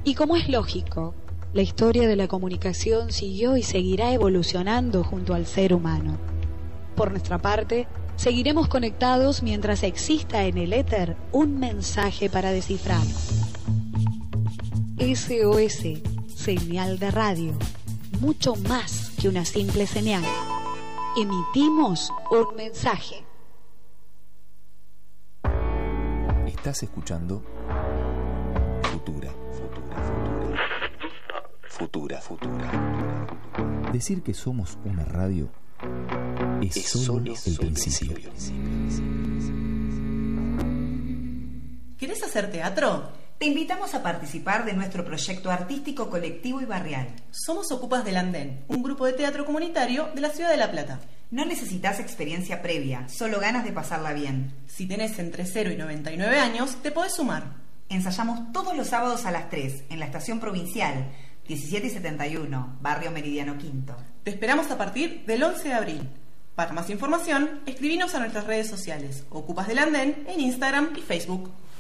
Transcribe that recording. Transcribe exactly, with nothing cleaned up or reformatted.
Y como es lógico, la historia de la comunicación siguió y seguirá evolucionando junto al ser humano. Por nuestra parte, seguiremos conectados mientras exista en el éter un mensaje para descifrar. S O S, señal de radio, mucho más que una simple señal. Emitimos un mensaje. Estás escuchando Futura, Futura, Futura, Futura, Futura. Decir que somos una radio es, es solo, solo el principio. principio. ¿Querés hacer teatro? Te invitamos a participar de nuestro proyecto artístico colectivo y barrial. Somos Ocupas del Andén, un grupo de teatro comunitario de la ciudad de La Plata. No necesitas experiencia previa, solo ganas de pasarla bien. Si tenés entre cero y noventa y nueve años, te podés sumar. Ensayamos todos los sábados a las tres en la estación provincial diecisiete y setenta y uno, barrio Meridiano Quinto. Te esperamos a partir del once de abril. Para más información, escribinos a nuestras redes sociales, Ocupas del Andén, en Instagram y Facebook.